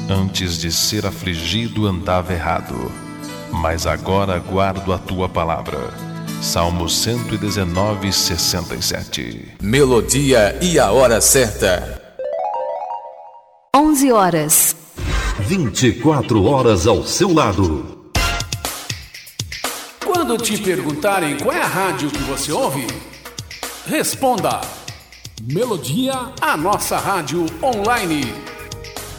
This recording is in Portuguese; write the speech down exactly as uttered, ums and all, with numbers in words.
Antes de ser afligido andava errado, mas agora guardo a tua palavra. Salmo cento e dezenove, sessenta e sete. Melodia e a hora certa. onze horas. vinte e quatro horas ao seu lado. Quando te perguntarem qual é a rádio que você ouve, responda: Melodia, a nossa rádio online.